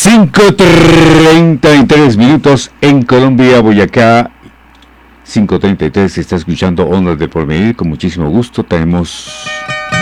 5:33 en Colombia, Boyacá. 5:33, se está escuchando Ondas de Porvenir. Con muchísimo gusto tenemos